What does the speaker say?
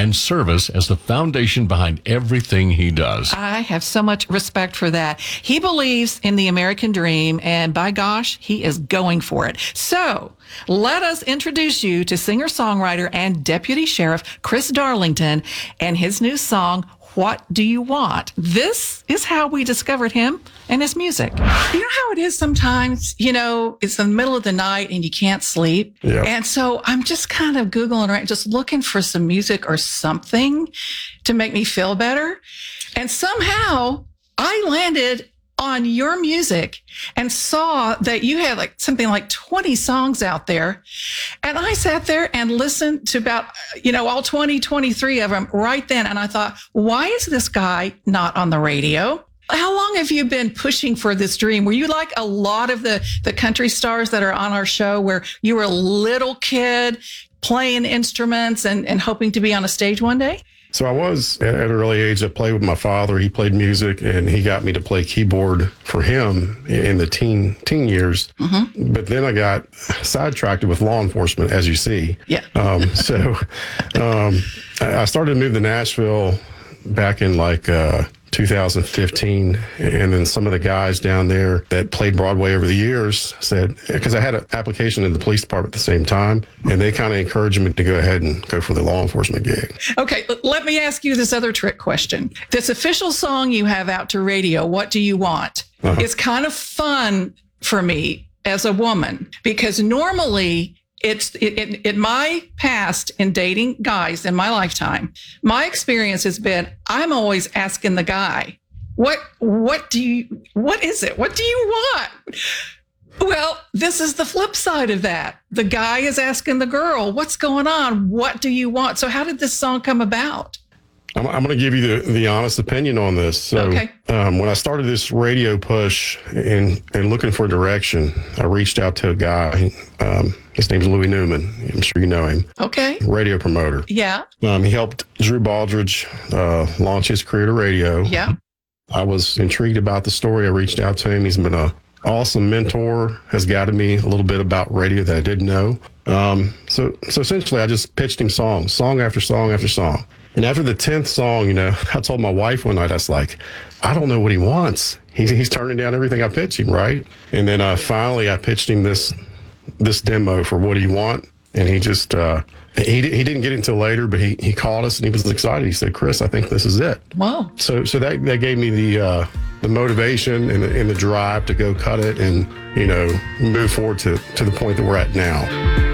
and service as the foundation behind everything he does. I have so much respect for that. He believes in the American dream, and by gosh, he is going for it. So let us introduce you to singer-songwriter and Deputy Sheriff Chris Darlington and his new song, What Do You Want? This is how we discovered him and his music. You know how it is sometimes, it's in the middle of the night and you can't sleep. Yeah. And so I'm just kind of Googling around, just looking for some music or something to make me feel better. And somehow I landed on your music and saw that you had something like 20 songs out there. And I sat there and listened to about, all 23 of them right then. And I thought, why is this guy not on the radio? How long have you been pushing for this dream? Were you like a lot of the country stars that are on our show where you were a little kid playing instruments and hoping to be on a stage one day? So I was at an early age. I played with my father. He played music, and he got me to play keyboard for him in the teen years. Mm-hmm. But then I got sidetracked with law enforcement, as you see. Yeah. I started to move to Nashville back in 2015, and then some of the guys down there that played Broadway over the years said, because I had an application in the police department at the same time, and they kind of encouraged me to go ahead and go for the law enforcement gig. Okay, let me ask you this other trick question. This official song you have out to radio, What Do You Want? Uh-huh. Is kind of fun for me as a woman, because normally in my past in dating guys in my lifetime, my experience has been I'm always asking the guy, what is it? What do you want? Well, this is the flip side of that. The guy is asking the girl, what's going on? What do you want? So how did this song come about? I'm going to give you the honest opinion on this. So okay. When I started this radio push and looking for direction, I reached out to a guy. His name's Louis Newman. I'm sure you know him. Okay. Radio promoter. Yeah. He helped Drew Baldridge launch his career to radio. Yeah. I was intrigued about the story. I reached out to him. He's been an awesome mentor, has guided me a little bit about radio that I didn't know. So essentially, I just pitched him song after song after song. And after the 10th song, I told my wife one night, I was like, I don't know what he wants. He's turning down everything I pitch him, right? And then finally, I pitched him this demo for What Do You Want? And he just, he didn't get it until later, but he called us and he was excited. He said, Chris, I think this is it. Wow. So that gave me the motivation and the drive to go cut it and, move forward to the point that we're at now.